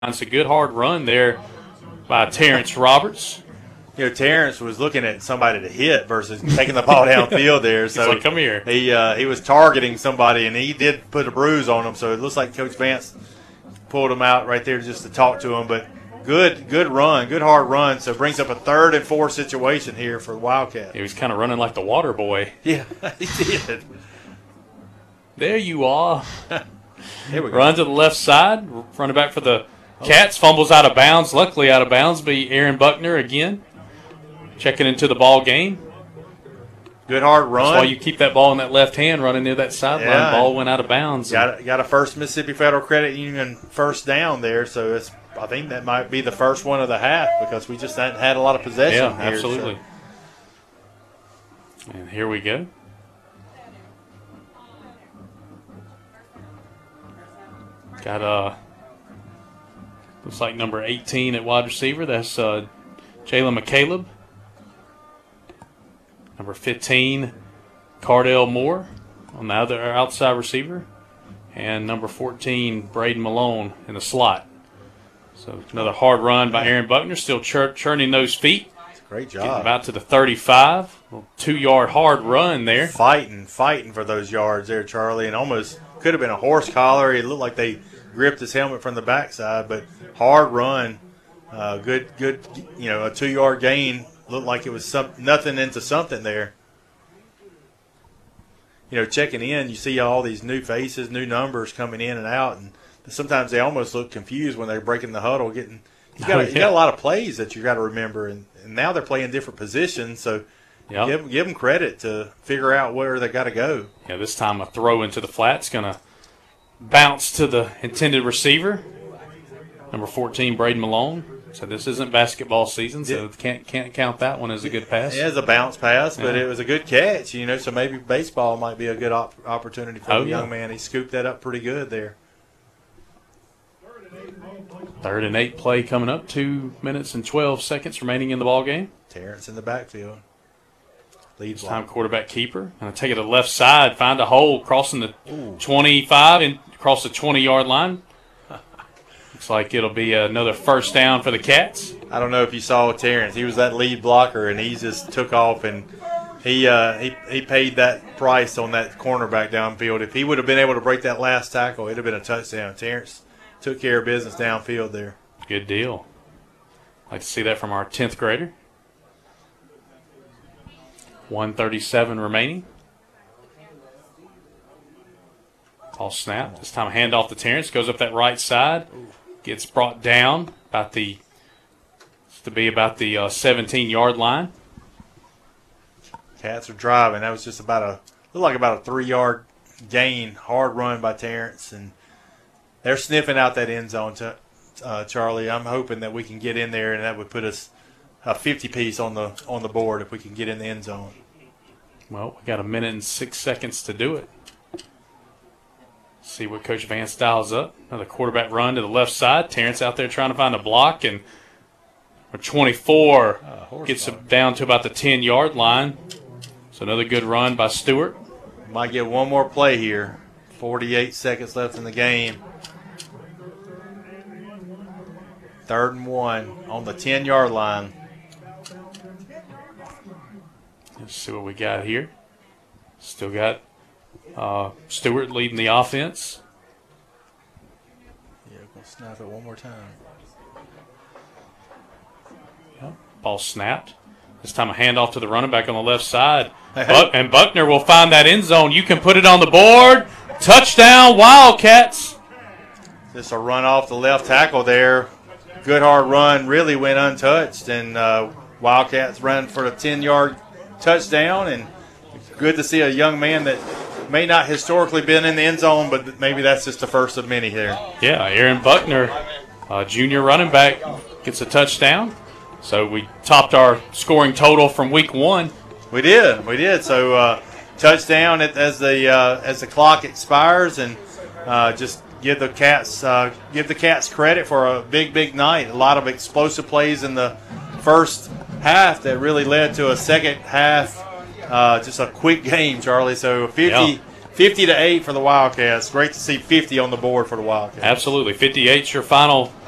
It's a good hard run there by Terrence Roberts. Terrence was looking at somebody to hit versus taking the ball downfield there. So He's like, come here. He was targeting somebody, and he did put a bruise on him. So it looks like Coach Vance pulled him out right there just to talk to him. But good run, good hard run. So it brings up a 3rd and 4 situation here for the Wildcat. He was kind of running like the water boy. Yeah, he did. There you are. Here we go. Run to the left side. Running back for the Cats. Fumbles out of bounds. Luckily out of bounds by Aaron Buckner again. Checking into the ball game. Good hard run. That's why you keep that ball in that left hand running near that sideline. Yeah. Ball went out of bounds. Got a First Mississippi Federal Credit Union first down there, so I think that might be the first one of the half because we just hadn't had a lot of possession. Yeah, here, absolutely. So. And here we go. Got looks like number 18 at wide receiver. That's Jalen McCaleb. Number 15, Cardell Moore on the other outside receiver. And number 14, Braden Malone in the slot. So another hard run by Aaron Buckner, still churning those feet. Great job. Getting about to the 35. A 2-yard hard run there. Fighting for those yards there, Charlie, and almost could have been a horse collar. It looked like they gripped his helmet from the backside, but hard run. Good, a 2-yard gain. Looked like it was nothing into something there. Checking in, you see all these new faces, new numbers coming in and out, and sometimes they almost look confused when they're breaking the huddle. You got a lot of plays that you got to remember, and now they're playing different positions, so give them credit to figure out where they got to go. Yeah, this time a throw into the flat's going to bounce to the intended receiver, number 14, Braden Malone. So this isn't basketball season, so can't count that one as a good pass. It was a bounce pass, but it was a good catch. So maybe baseball might be a good opportunity for the young man. He scooped that up pretty good there. 3rd and 8 play coming up. 2 minutes and 12 seconds remaining in the ball game. Terrence in the backfield. This time quarterback keeper. Going to take it to the left side, find a hole, crossing the 25 and across the 20-yard line. Looks like it'll be another first down for the Cats. I don't know if you saw Terrence. He was that lead blocker, and he just took off, and he paid that price on that cornerback downfield. If he would have been able to break that last tackle, it would have been a touchdown. Terrence took care of business downfield there. Good deal. Like to see that from our 10th grader. 1:37 remaining. Ball snap. This time a handoff to Terrence. Goes up that right side. Gets brought down about the 17-yard line. Cats are driving. That was just looked like about a 3-yard gain. Hard run by Terrence, and they're sniffing out that end zone. Charlie, I'm hoping that we can get in there, and that would put us a 50-piece on the board if we can get in the end zone. Well, we got 1 minute and 6 seconds to do it. See what Coach Vance dials up. Another quarterback run to the left side. Terrence out there trying to find a block, and 24 gets him down to about the 10-yard line. So another good run by Stewart. Might get one more play here. 48 seconds left in the game. 3rd and 1 on the 10-yard line. Let's see what we got here. Still got Stewart leading the offense. Yeah, we'll snap it one more time. Yep. Ball snapped. This time a handoff to the running back on the left side. And Buckner will find that end zone. You can put it on the board. Touchdown, Wildcats. Just a run off the left tackle there. Good hard run. Really went untouched. And Wildcats run for the 10-yard touchdown. And good to see a young man that may not historically been in the end zone, but maybe that's just the first of many here. Yeah, Aaron Buckner, junior running back, gets a touchdown. So we topped our scoring total from week 1. We did. So touchdown as the clock expires, and just give the Cats credit for a big night. A lot of explosive plays in the first half that really led to a second half. Just a quick game, Charlie. So 50 to 8 for the Wildcats. Great to see 50 on the board for the Wildcats. Absolutely. 58's your final